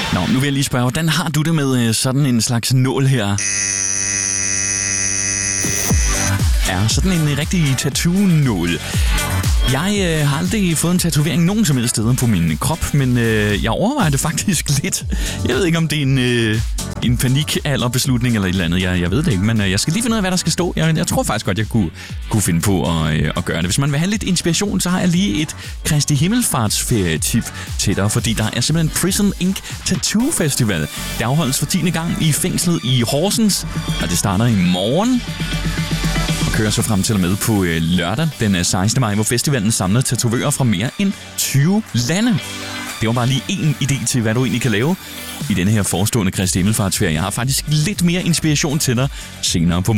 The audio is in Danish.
Nå, nu vil jeg lige spørge, hvordan har du det med sådan en slags nål her? Ja, sådan en rigtig tattoo-nål. Jeg har aldrig fået en tatovering nogen som helst steder på min krop, men jeg overvejer det faktisk lidt. Jeg ved ikke, om det er en panikalderbeslutning eller et eller andet. Jeg ved det ikke, men jeg skal lige finde ud af, hvad der skal stå. Jeg tror faktisk godt, jeg kunne finde på at gøre det. Hvis man vil have lidt inspiration, så har jeg lige et Kristi Himmelfartsferie-tip til dig, fordi der er simpelthen Prison Ink Tattoo Festival. Det afholdes for 10. gang i fængslet i Horsens, og det starter i morgen. Kører så frem til og med på lørdag den 16. maj, hvor festivalen samler tatovører fra mere end 20 lande. Det var bare lige en idé til, hvad du egentlig kan lave i denne her forestående Kristi Himmelfartsferie. Jeg har faktisk lidt mere inspiration til dig senere på